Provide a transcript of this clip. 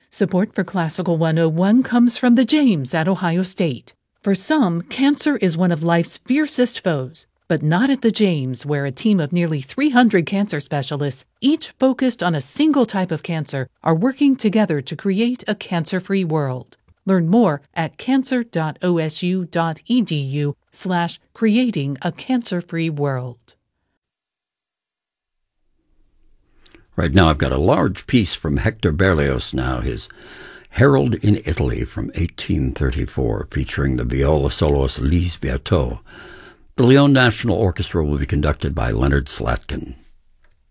Support for Classical 101 comes from the James at Ohio State. For some, cancer is one of life's fiercest foes, but not at the James, where a team of nearly 300 cancer specialists, each focused on a single type of cancer, are working together to create a cancer-free world. Learn more at cancer.osu.edu/creating a cancer-free world. Right now I've got a large piece from Hector Berlioz now, his Harold in Italy from 1834, featuring the viola soloist Lise Berthaud. The Lyon National Orchestra will be conducted by Leonard Slatkin.